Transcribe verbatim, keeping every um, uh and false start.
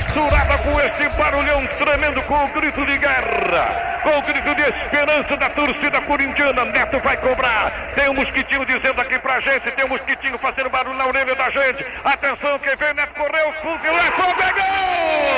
mensurada com esse barulhão tremendo, com o grito de guerra, com o grito de esperança da torcida corintiana. Neto vai cobrar. Tem um mosquitinho dizendo aqui pra gente, tem um mosquitinho fazendo barulho na orelha da gente. Atenção, quem vem, Neto correu, fuzilou, pegou!